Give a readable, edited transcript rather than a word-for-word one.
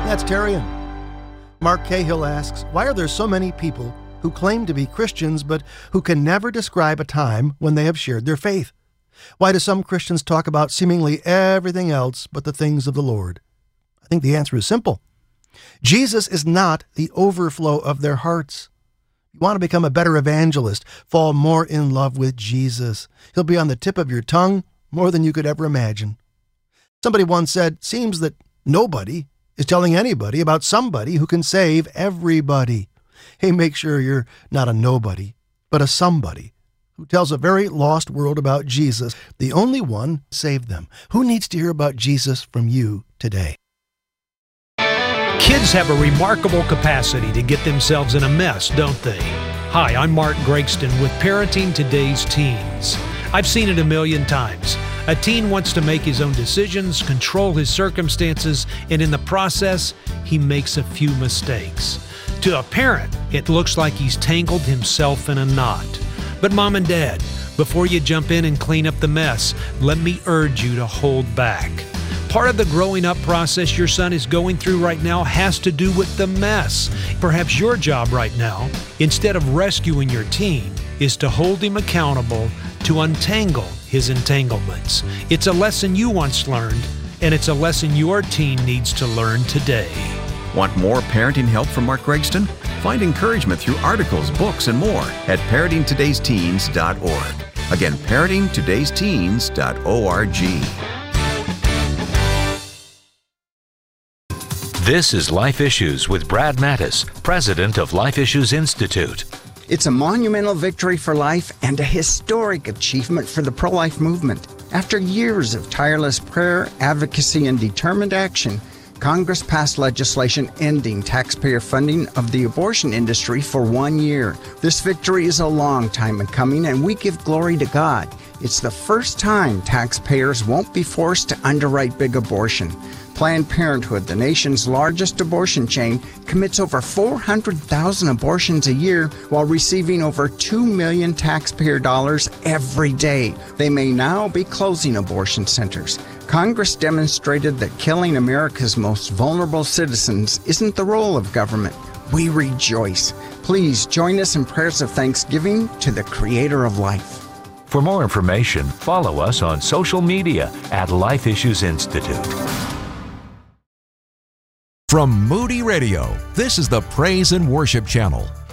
That's Terrian. Mark Cahill asks, why are there so many people who claim to be Christians but who can never describe a time when they have shared their faith? Why do some Christians talk about seemingly everything else but the things of the Lord? I think the answer is simple. Jesus is not the overflow of their hearts. You want to become a better evangelist, fall more in love with Jesus. He'll be on the tip of your tongue more than you could ever imagine. Somebody once said, seems that nobody is telling anybody about somebody who can save everybody. Hey, make sure you're not a nobody, but a somebody who tells a very lost world about Jesus, the only one who saved them. Who needs to hear about Jesus from you today? Kids have a remarkable capacity to get themselves in a mess, don't they? Hi, I'm Mark Gregston with Parenting Today's Teens. I've seen it a million times. A teen wants to make his own decisions, control his circumstances, and in the process, he makes a few mistakes. To a parent, it looks like he's tangled himself in a knot. But Mom and Dad, before you jump in and clean up the mess, let me urge you to hold back. Part of the growing up process your son is going through right now has to do with the mess. Perhaps your job right now, instead of rescuing your teen, is to hold him accountable to untangle his entanglements. It's a lesson you once learned, and it's a lesson your teen needs to learn today. Want more parenting help from Mark Gregston? Find encouragement through articles, books, and more at parentingtodaysteens.org. Again, parentingtodaysteens.org. This is Life Issues with Brad Mattis, president of Life Issues Institute. It's a monumental victory for life and a historic achievement for the pro-life movement. After years of tireless prayer, advocacy, and determined action, Congress passed legislation ending taxpayer funding of the abortion industry for 1 year. This victory is a long time in coming, and we give glory to God. It's the first time taxpayers won't be forced to underwrite big abortion. Planned Parenthood, the nation's largest abortion chain, commits over 400,000 abortions a year while receiving over $2 million taxpayer dollars every day. They may now be closing abortion centers. Congress demonstrated that killing America's most vulnerable citizens isn't the role of government. We rejoice. Please join us in prayers of thanksgiving to the Creator of life. For more information, follow us on social media at Life Issues Institute. From Moody Radio, this is the Praise and Worship Channel.